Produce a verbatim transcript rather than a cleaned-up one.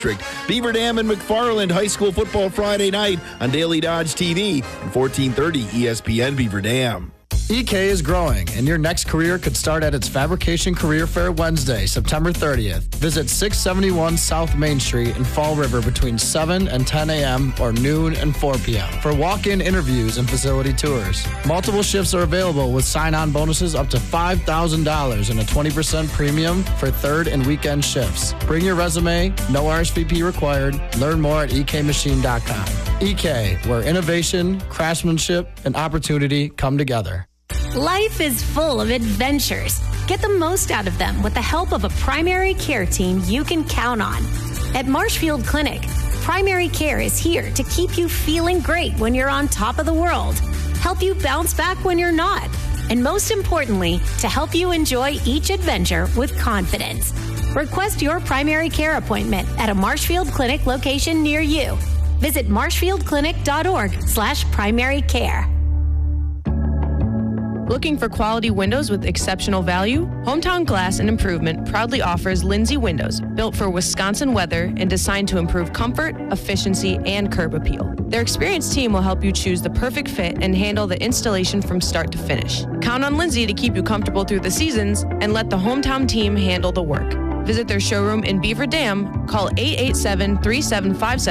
Beaver Dam and McFarland High School football Friday night on Daily Dodge T V and fourteen thirty E S P N Beaver Dam. E K is growing, and your next career could start at its Fabrication Career Fair Wednesday, September thirtieth. Visit six seventy-one South Main Street in Fall River between seven and ten a.m. or noon and four p.m. for walk-in interviews and facility tours. Multiple shifts are available with sign-on bonuses up to five thousand dollars and a twenty percent premium for third and weekend shifts. Bring your resume, no R S V P required. Learn more at e k machine dot com. E K, where innovation, craftsmanship, and opportunity come together. Life is full of adventures. Get the most out of them with the help of a primary care team you can count on. At Marshfield Clinic, primary care is here to keep you feeling great when you're on top of the world, help you bounce back when you're not, and most importantly, to help you enjoy each adventure with confidence. Request your primary care appointment at a Marshfield Clinic location near you. Visit marshfield clinic dot org slash primary care. Looking for quality windows with exceptional value? Hometown Glass and Improvement proudly offers Lindsay Windows, built for Wisconsin weather and designed to improve comfort, efficiency, and curb appeal. Their experienced team will help you choose the perfect fit and handle the installation from start to finish. Count on Lindsay to keep you comfortable through the seasons and let the hometown team handle the work. Visit their showroom in Beaver Dam. Call eight eight seven, three seven five seven